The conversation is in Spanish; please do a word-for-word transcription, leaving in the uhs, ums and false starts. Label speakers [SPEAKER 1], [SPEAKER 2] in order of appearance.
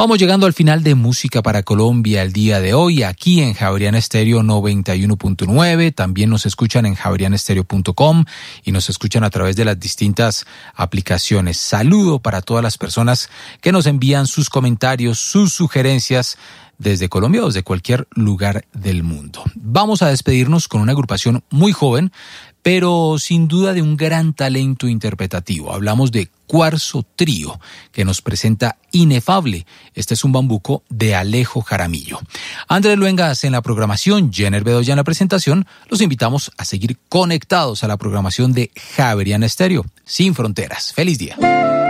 [SPEAKER 1] Vamos llegando al final de Música para Colombia el día de hoy, aquí en Javeriana Estéreo noventa y uno punto nueve. También nos escuchan en javeriana estéreo punto com y nos escuchan a través de las distintas aplicaciones. Saludo para todas las personas que nos envían sus comentarios, sus sugerencias desde Colombia o desde cualquier lugar del mundo. Vamos a despedirnos con una agrupación muy joven, pero sin duda de un gran talento interpretativo. Hablamos de Cuarzo Trío, que nos presenta Inefable. Este es un bambuco de Alejo Jaramillo. Andrés Luengas en la programación, Jenner Bedoya en la presentación. Los invitamos a seguir conectados a la programación de Javeriana Estéreo, sin fronteras. ¡Feliz día!